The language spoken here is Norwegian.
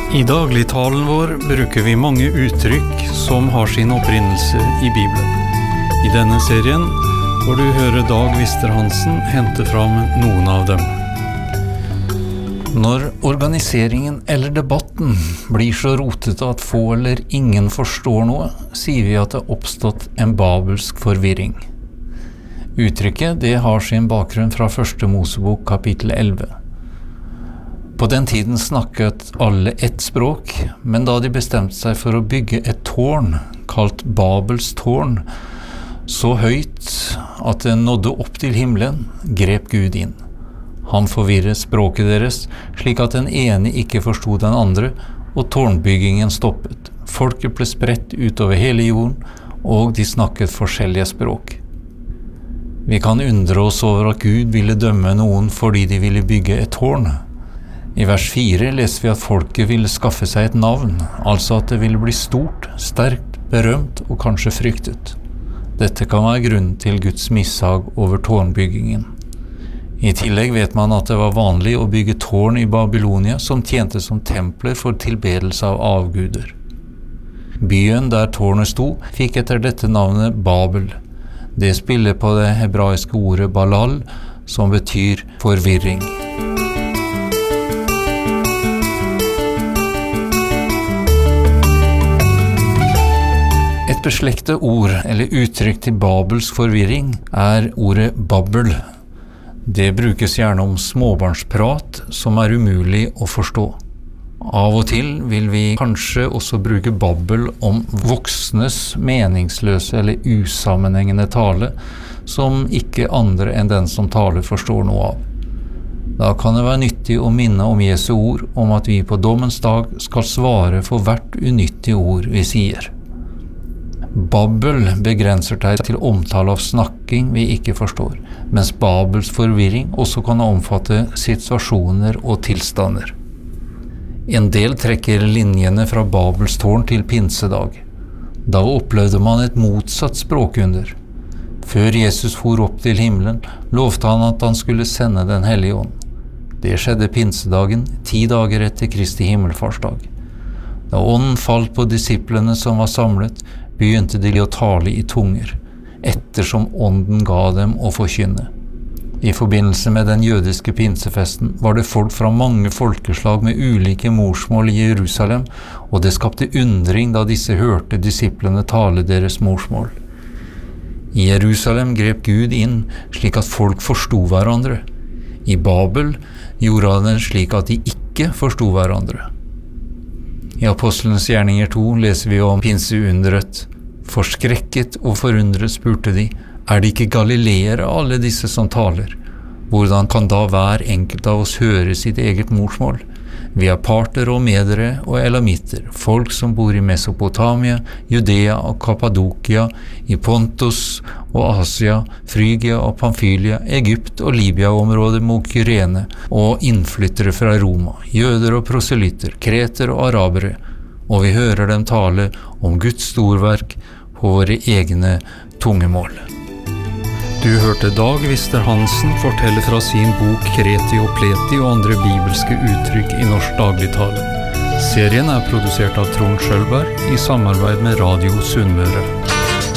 I dagligtalen vår bruker vi mange uttrykk som har sin opprinnelse i Bibelen. I denne serien får du høre Dag Vister-Hansen hente fram noen av dem. Når organiseringen eller debatten blir så rotete at få eller ingen forstår noe, sier vi at det har oppstått en babelsk forvirring. Uttrykket det har sin bakgrunn fra 1. Mosebok kapittel 11. På den tiden snakket alle ett språk, men da de bestemte seg for å bygge et tårn, kalt Babels tårn, så høyt at det nådde opp til himmelen, grep Gud inn. Han forvirret språket deres, slik at den ene ikke forstod den andre, og tårnbyggingen stoppet. Folket ble spredt utover hele jorden, og de snakket forskjellige språk. Vi kan undre oss over at Gud ville dømme noen fordi de ville bygge et tårn. I vers 4 leser vi at folket ville skaffe seg et navn, altså at det ville bli stort, sterkt, berømt og kanskje fryktet. Dette kan være grunnen til Guds mishag over tårnbyggingen. I tillegg vet man at det var vanlig å bygge tårn i Babylonia som tjente som templer for tilbedelse av avguder. Byen der tårnet sto fikk etter dette navnet Babel. Det spiller på det hebraiske ordet balal, som betyr forvirring. Et beslektet ord eller uttrykk til babelsk forvirring er ordet babbel. Det brukes gjerne om småbarnsprat som er umulig å forstå. Av og til vil vi kanskje også bruke babbel om voksnes meningsløse eller usammenhengende tale som ikke andre enn den som taler forstår noe av. Da kan det være nyttig å minne om Jesu ord om at vi på dommens dag skal svare for hvert unyttige ord vi sier. Babbel begrenser seg til omtale av snakking vi ikke forstår, mens Babels forvirring også kan omfatte situasjoner og tilstander. En del trekker linjene fra Babels tårn til pinsedag. Da opplevde man et motsatt språkunder. Før Jesus for opp til himmelen, lovte han at han skulle sende den hellige ånd. Det skjedde pinsedagen, 10 dager etter Kristi himmelfartsdag. Da ånden falt på disiplene som var samlet, begynte de å tale i tunger, ettersom ånden ga dem å forkynne. I forbindelse med den jødiske pinsefesten var det folk fra mange folkeslag med ulike morsmål i Jerusalem, og det skapte undring da disse hørte disiplene tale deres morsmål. I Jerusalem grep Gud inn slik at folk forstod hverandre. I Babel gjorde han det slik at de ikke forstod hverandre. I Apostlenes gjerninger 2 leser vi om pinseunderet. Forskrekket og forundret spurte de, er det ikke galileere alle disse som taler? Hvordan kan da hver enkelt av oss høre sitt eget morsmål? Vi er parter og medere og elamitter, folk som bor i Mesopotamia, Judea og Kappadokia, i Pontus og Asia, Frygia og Pamfylia, Egypt og Libya-området mot Kyrene, og innflyttere fra Roma, jøder og proselytter, kreter og arabere, og vi hører dem tale om Guds storverk på våre egne tungemål. Du hørte Dag Vister-Hansen fortelle fra sin bok Kreti og Pleti og andre bibelske uttrykk i norsk dagligtale. Serien er produsert av Trond Schølberg i samarbeid med Radio Sunnmøre.